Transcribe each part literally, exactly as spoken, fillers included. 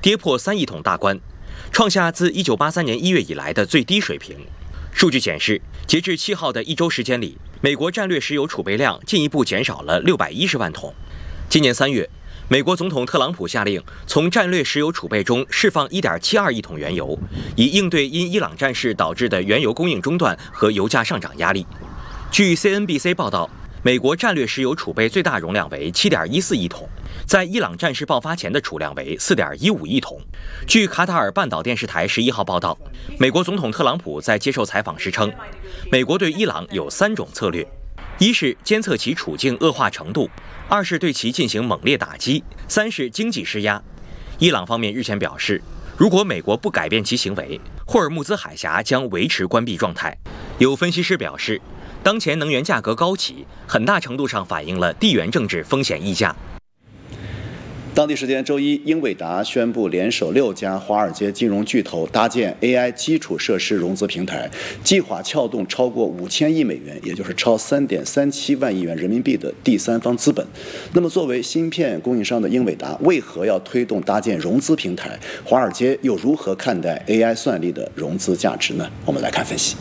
跌破三亿桶大关，创下自一九八三年一月以来的最低水平。数据显示，截至七号的一周时间里，美国战略石油储备量进一步减少了六百一十万桶。今年三月，美国总统特朗普下令从战略石油储备中释放 一点七二亿桶原油，以应对因伊朗战事导致的原油供应中断和油价上涨压力。据 C N B C 报道，美国战略石油储备最大容量为 七点一四亿桶，在伊朗战事爆发前的储量为 四点一五亿桶。据卡塔尔半岛电视台十一号报道，美国总统特朗普在接受采访时称，美国对伊朗有三种策略：一是监测其处境恶化程度，二是对其进行猛烈打击，三是经济施压。伊朗方面日前表示，如果美国不改变其行为，霍尔木兹海峡将维持关闭状态。有分析师表示，当前能源价格高企，很大程度上反映了地缘政治风险溢价。 当地时间周一，英伟达宣布联手六家华尔街金融巨头搭建 A I 基础设施融资平台，计划撬动超过五千亿美元，也就是超三点三七万亿元人民币的第三方资本。那么，作为芯片供应商的英伟达，为何要推动搭建融资平台？华尔街又如何看待 A I 算力的融资价值呢？我们来看分析。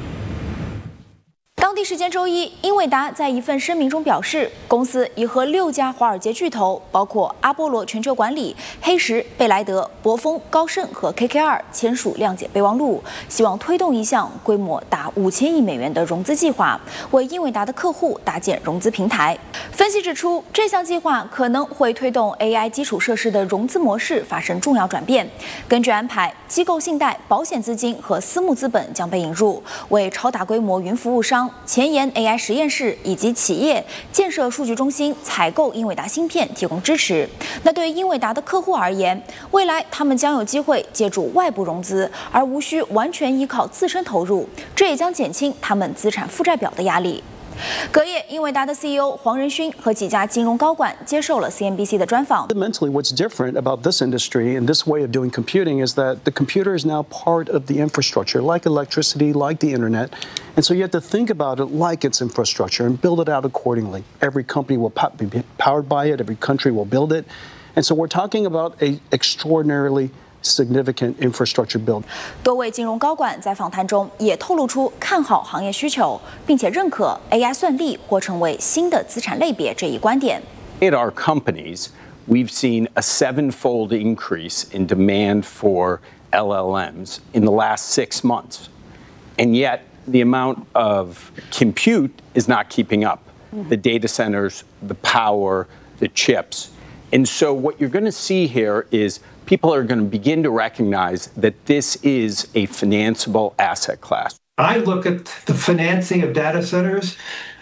当地时间周一，英伟达在一份声明中表示，公司已和六家华尔街巨头，包括阿波罗全球管理、黑石、贝莱德、博丰、高盛和 K K R 签署谅解备忘录，希望推动一项规模达五千亿美元的融资计划，为英伟达的客户搭建融资平台。分析指出，这项计划可能会推动 A I 基础设施的融资模式发生重要转变。根据安排，机构信贷、保险资金和私募资本将被引入，为超大规模云服务商、前沿 A I 实验室以及企业建设数据中心采购英伟达芯片提供支持。那对于英伟达的客户而言，未来他们将有机会借助外部融资，而无需完全依靠自身投入，这也将减轻他们资产负债表的压力。隔夜，英伟达的 C E O 黄仁勋和几家金融高管接受了 C N B C 的专访。 Fundamentally, what's different about this industry and this way of doing computing is that the computer is now part of the infrastructure, like electricity, like the internet. And so you have to think about it like it's infrastructure and build it out accordingly. Every company will be powered by it. Every country will build it. And so we're talking about an extraordinarily significant infrastructure build. 多位金融高管在访谈中也透露出看好行业需求，并且认可 A I 算力或成为新的资产类别这一观点。 At our companies, we've seen a seven-fold increase in demand for L L Ms in the last six months, and yet the amount of compute is not keeping up. Mm-hmm. The data centers, the power, the chips. And so what you're going to see here is people are going to begin to recognize that this is a financeable asset class. I look at the financing of data centers.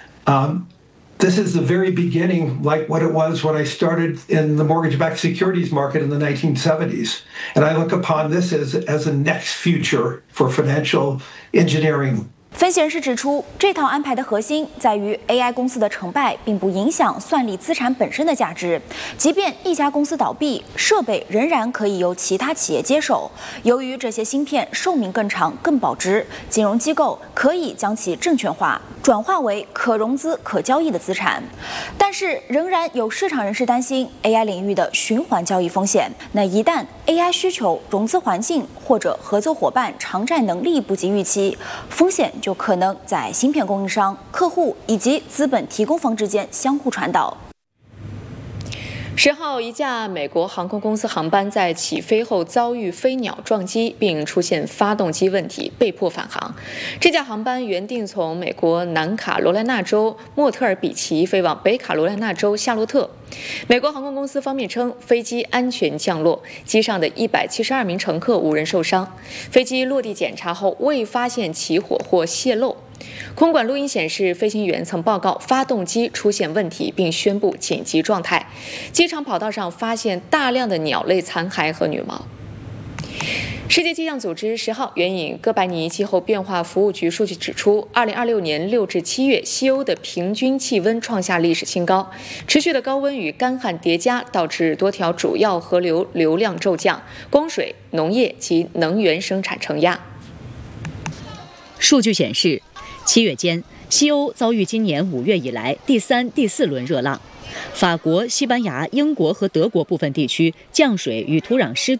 Um, this is the very beginning, like what it was when I started in the mortgage-backed securities market in the nineteen seventies. And I look upon this as, as a next future for financial engineering. 分析人士指出，这套安排的核心在于 A I 公司的成败并不影响算力资产本身的价值。即便一家公司倒闭，设备仍然可以由其他企业接手。由于这些芯片寿命更长、更保值，金融机构可以将其证券化，转化为可融资、可交易的资产。但是，仍然有市场人士担心 A I 领域的循环交易风险。那一旦 A I 需求、融资环境或者合作伙伴偿债能力不及预期，风险就可能在芯片供应商、客户以及资本提供方之间相互传导。 十号，一架美国航空公司航班在起飞后遭遇飞鸟撞击，并出现发动机问题，被迫返航。这架航班原定从美国南卡罗来纳州莫特尔比奇飞往北卡罗来纳州夏洛特。美国航空公司方面称，飞机安全降落，机上的一百七十二名乘客无人受伤。飞机落地检查后未发现起火或泄漏。空管录音显示，飞行员曾报告发动机出现问题，并宣布紧急状态。机场跑道上发现大量的鸟类残骸和羽毛。世界气象组织十号援引哥白尼气候变化服务局数据指出，二零二六年六至七月西欧的平均气温创下历史新高，持续的高温与干旱叠加，导致多条主要河流流量骤降，供水、农业及能源生产承压。 数据显示，七月间，西欧遭遇今年五月以来第三、第四轮热浪。法国、西班牙、英国和德国部分地区降水与土壤湿